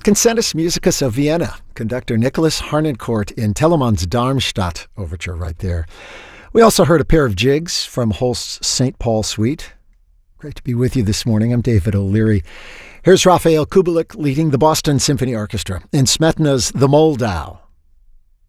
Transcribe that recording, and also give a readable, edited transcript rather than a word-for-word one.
Concertus Musicus of Vienna, conductor Nicholas Harnoncourt in Telemann's Darmstadt overture right there. We also heard a pair of jigs from Holst's St. Paul Suite. Great to be with you this morning. I'm David O'Leary. Here's Rafael Kubelik leading the Boston Symphony Orchestra in Smetana's The Moldau.